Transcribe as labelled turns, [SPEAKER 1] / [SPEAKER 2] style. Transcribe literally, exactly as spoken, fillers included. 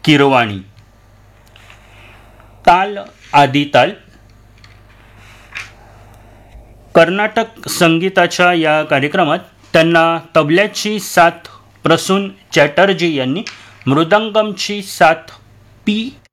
[SPEAKER 1] किरवाणी. ताल आदी ताल. कर्नाटक संगीताच्या या कार्यक्रमात त्यांना तबल्याची साथ प्रसून चॅटर्जी यांनी, मृदंगमची साथ पी